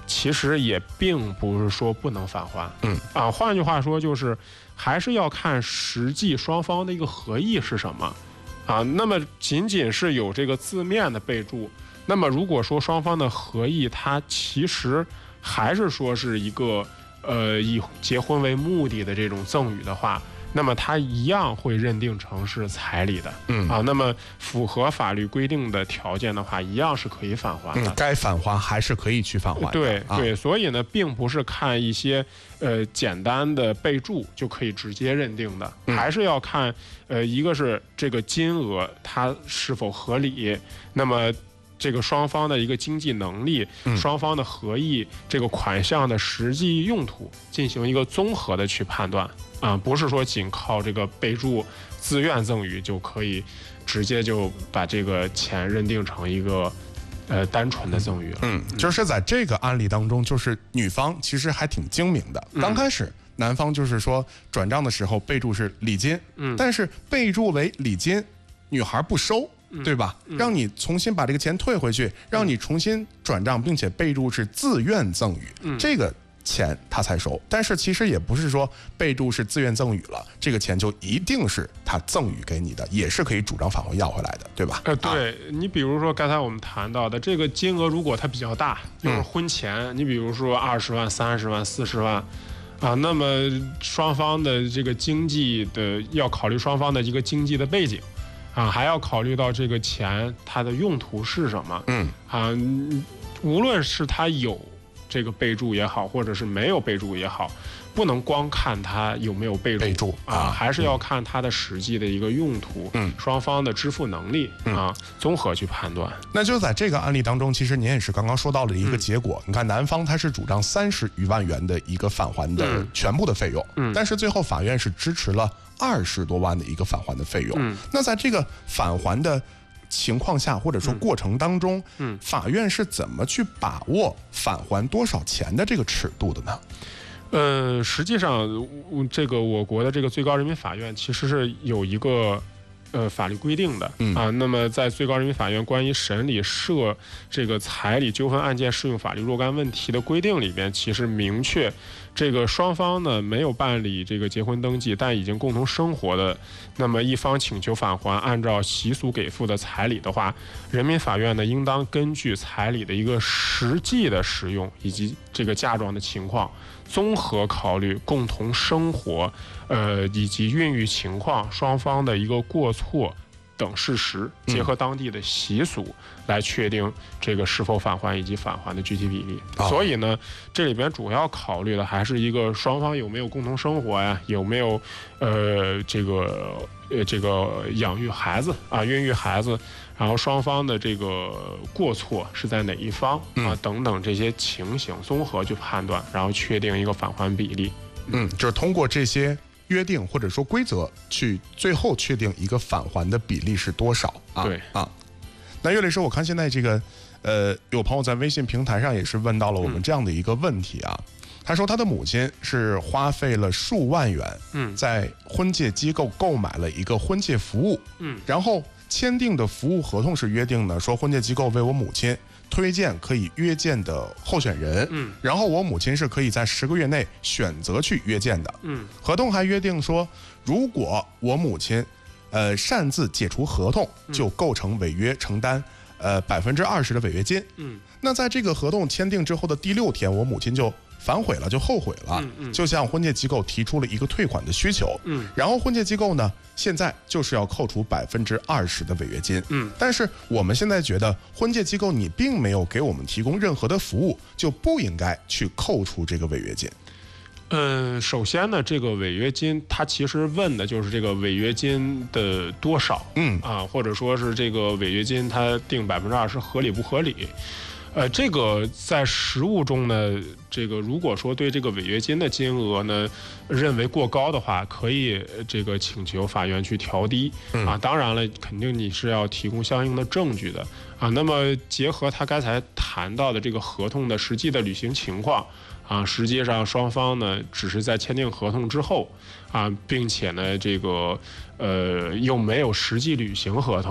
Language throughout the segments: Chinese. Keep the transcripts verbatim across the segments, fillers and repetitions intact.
其实也并不是说不能返还。 嗯啊，换句话说，就是还是要看实际双方的一个合意是什么。啊，那么仅仅是有这个字面的备注，那么如果说双方的合意，它其实还是说是一个呃以结婚为目的的这种赠与的话，那么它一样会认定成是彩礼的。 嗯啊，那么符合法律规定的条件的话，一样是可以返还的。 嗯，该返还还是可以去返还的。 对对， 啊、 所以呢，并不是看一些呃简单的备注就可以直接认定的， 嗯、 还是要看呃一个是这个金额它是否合理，那么这个双方的一个经济能力、 嗯、 双方的合意、这个款项的实际用途进行一个综合的去判断啊、呃，不是说仅靠这个备注自愿赠与就可以直接就把这个钱认定成一个呃单纯的赠与了。 嗯，就是在这个案例当中，就是女方其实还挺精明的， 嗯、 刚开始男方就是说转账的时候备注是礼金， 嗯， 但是备注为礼金，女孩不收。对吧？ 嗯、 让你重新把这个钱退回去，让你重新转账，并且备注是自愿赠与， 嗯、 这个钱他才收。但是其实也不是说备注是自愿赠与了，这个钱就一定是他赠与给你的，也是可以主张返还要回来的，对吧？ 呃，对、啊、你比如说刚才我们谈到的这个金额，如果它比较大，就是婚前，嗯、你比如说二十万、三十万、四十万。啊，那么双方的这个经济的要考虑双方的一个经济的背景。啊，还要考虑到这个钱它的用途是什么？ 嗯， 啊，无论是它有这个备注也好，或者是没有备注也好，不能光看它有没有备注， 备注啊，还是要看它的实际的一个用途， 嗯， 双方的支付能力、嗯、啊，综合去判断。 那就在这个案例当中，其实您也是刚刚说到了一个结果。嗯、你看，男方他是主张三十余万元的一个返还的全部的费用， 嗯， 但是最后法院是支持了二十多万的一个返还的费用。 嗯， 那在这个返还的情况下，或者说过程当中， 嗯， 法院是怎么去把握返还多少钱的这个尺度的呢？ 呃，实际上，这个我国的这个最高人民法院其实是有一个呃法律规定的、 嗯、 啊。那么在最高人民法院关于审理涉这个彩礼纠纷案件适用法律若干问题的规定里边，其实明确，这个双方呢没有办理这个结婚登记，但已经共同生活的，那么一方请求返还按照习俗给付的彩礼的话，人民法院呢应当根据彩礼的一个实际的使用以及这个嫁妆的情况，综合考虑共同生活，呃以及孕育情况、双方的一个过错等事实，结合当地的习俗、嗯、来确定这个是否返还以及返还的具体比例。哦、所以呢，这里边主要考虑的还是一个双方有没有共同生活呀，有没有呃这个呃这个养育孩子啊，孕育孩子。然后双方的这个过错是在哪一方啊？ 嗯、 等等这些情形综合去判断，然后确定一个返还比例。 嗯，就是通过这些约定或者说规则去最后确定一个返还的比例是多少啊？ 对啊。那岳律师，我看现在这个呃，有朋友在微信平台上也是问到了我们这样的一个问题啊。嗯、他说他的母亲是花费了数万元， 嗯，在婚介机构购买了一个婚介服务， 嗯， 然后签订的服务合同是约定的，说婚介机构为我母亲推荐可以约见的候选人， 嗯， 然后我母亲是可以在十个月内选择去约见的， 嗯， 合同还约定说，如果我母亲，呃，擅自解除合同，就构成违约，承担呃百分之二十的违约金， 嗯， 那在这个合同签订之后的第六天，我母亲就反悔了，就后悔了， 嗯嗯、 就向婚介机构提出了一个退款的需求， 嗯， 然后婚介机构呢，现在就是要扣除百分之二十的违约金， 嗯， 但是我们现在觉得婚介机构你并没有给我们提供任何的服务，就不应该去扣除这个违约金。 嗯，首先呢，这个违约金它其实问的就是这个违约金的多少， 嗯啊，或者说是这个违约金它定百分之二十合理不合理？呃，这个在实务中呢，这个如果说对这个违约金的金额呢认为过高的话，可以这个请求法院去调低、 嗯、 啊。当然了，肯定你是要提供相应的证据的啊。那么结合他刚才谈到的这个合同的实际的履行情况啊，实际上双方呢只是在签订合同之后啊，并且呢这个呃又没有实际履行合同。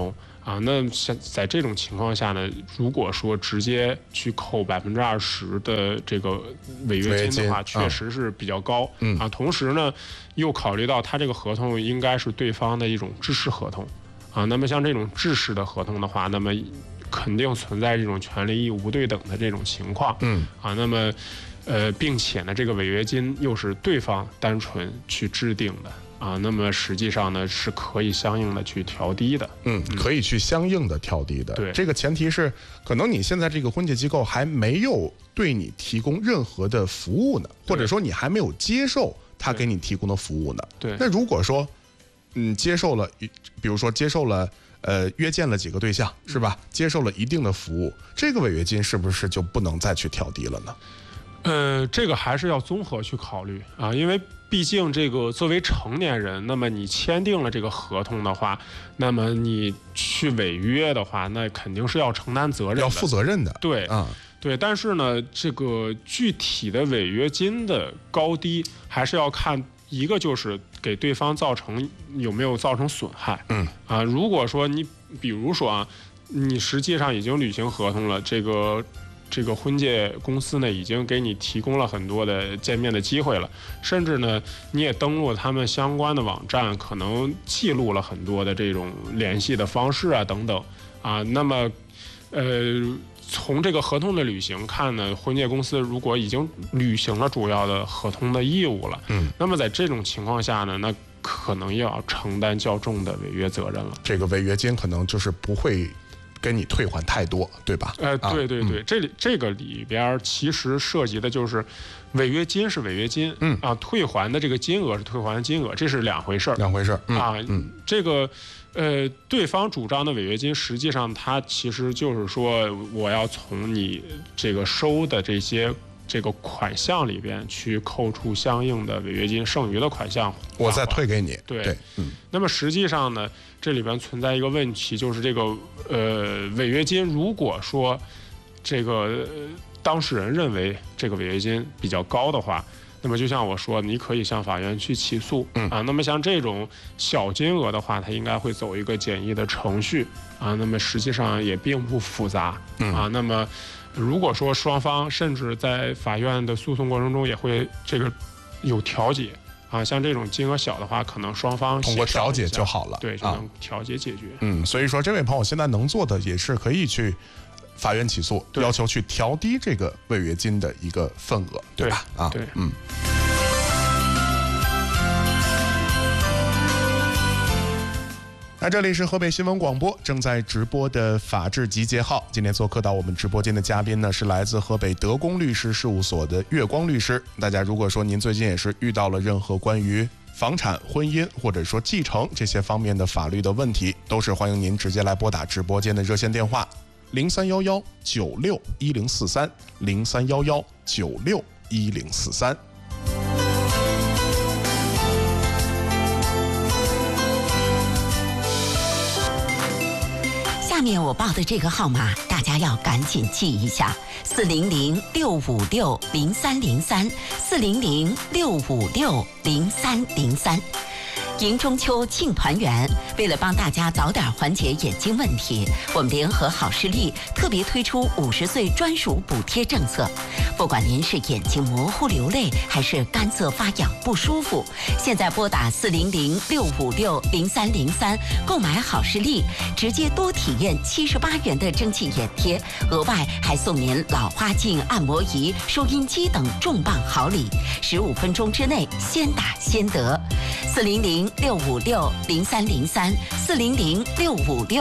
啊，那像在这种情况下呢，如果说直接去扣百分之二十的这个违约金的话，确实是比较高。嗯啊，同时呢，又考虑到他这个合同应该是对方的一种制式合同，啊，那么像这种制式的合同的话，那么肯定存在这种权利义务不对等的这种情况。嗯啊，那么呃，并且呢，这个违约金又是对方单纯去制定的。啊，那么实际上呢，是可以相应的去调低的， 嗯，可以去相应的调低的。 对， 这个前提是，可能你现在这个婚介机构还没有对你提供任何的服务呢，或者说你还没有接受他给你提供的服务呢。 对， 那如果说，嗯，接受了，比如说接受了，呃，约见了几个对象，是吧？接受了一定的服务，这个违约金是不是就不能再去调低了呢？ 呃，这个还是要综合去考虑啊，因为毕竟这个作为成年人，那么你签订了这个合同的话，那么你去违约的话，那肯定是要承担责任的， 要负责任的。 对啊， 对。但是呢，这个具体的违约金的高低，还是要看一个就是给对方造成有没有造成损害。嗯啊，如果说你比如说啊，你实际上已经履行合同了，这个。这个婚介公司呢，已经给你提供了很多的见面的机会了，甚至呢，你也登录他们相关的网站，可能记录了很多的这种联系的方式啊等等啊。那么，呃，从这个合同的履行看呢，婚介公司如果已经履行了主要的合同的义务了，嗯，那么在这种情况下呢，那可能要承担较重的违约责任了。 这个违约金可能就是不会跟你退还太多，对吧？ 呃，对对对，啊、这里这个里边其实涉及的就是违约金是违约金，嗯啊，退还的这个金额是退还的金额，这是两回事儿， 两回事儿、嗯、 啊。 嗯， 这个呃，对方主张的违约金，实际上它其实就是说，我要从你这个收的这些这个款项里边去扣除相应的违约金，剩余的款项我再退给你。 对， 对嗯。 那么实际上呢，这里边存在一个问题，就是这个呃违约金，如果说这个、呃、当事人认为这个违约金比较高的话，那么就像我说，你可以向法院去起诉、嗯、啊。那么像这种小金额的话，它应该会走一个简易的程序啊。那么实际上也并不复杂、嗯、啊。那么如果说双方甚至在法院的诉讼过程中也会这个有调解啊，像这种金额小的话，可能双方通过调解就好了， 对，就能调解解决。 啊、嗯，所以说这位朋友现在能做的也是可以去法院起诉，要求去调低这个违约金的一个份额，对吧？ 啊，对，嗯。 那这里是河北新闻广播正在直播的法治集结号，今天做客到我们直播间的嘉宾呢是来自河北德公律师事务所的月光律师。大家如果说您最近也是遇到了任何关于房产、婚姻或者说继承这些方面的法律的问题，都是欢迎您直接来拨打直播间的热线电话零三幺幺九六一零四三零三幺幺九六一零四三。 下面我报的这个号码，大家要赶紧记一下：四零零六五六零三零三，四零零六五六零三零三。迎中秋庆团圆，为了帮大家早点缓解眼睛问题，我们联合好视力特别推出五十岁专属补贴政策。不管您是眼睛模糊流泪，还是干涩发痒不舒服，现在拨打四零零六五六零三零三购买好视力，直接多体验七十八元的蒸汽眼贴，额外还送您老花镜、按摩仪、收音机等重磅好礼，十五分钟之内先打先得。四零零六五六零三零三，四零零六五六。